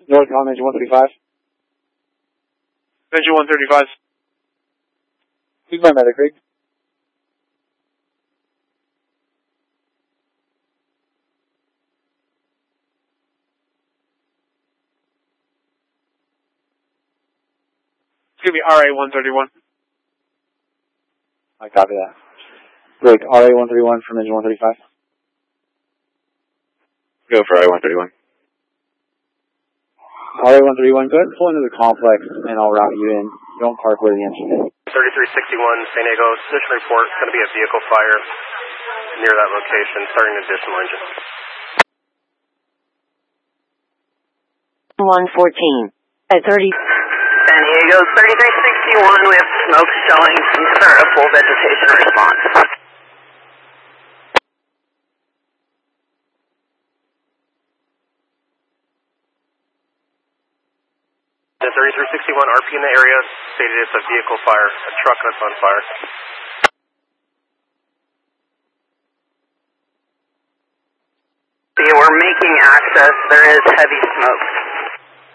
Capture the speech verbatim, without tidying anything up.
Northcom, engine one thirty-five. Engine one thirty-five. Who's my medic rig? It's going to be R A one thirty-one. I copy that. Rig, R A one thirty-one from engine one thirty-five. Go for R A one thirty-one. R A one thirty-one, go ahead and pull into the complex and I'll route you in. Don't park where the engine is. thirty-three sixty-one, San Diego, position report. It's going to be a vehicle fire near that location, starting additional engine. one fourteen at thirty. San Diego, thirty-three sixty-one, we have smoke showing. Start a full vegetation response. thirty-three sixty-one, R P in the area, stated it's a vehicle fire, a truck that's on fire. See, we're making access, there is heavy smoke.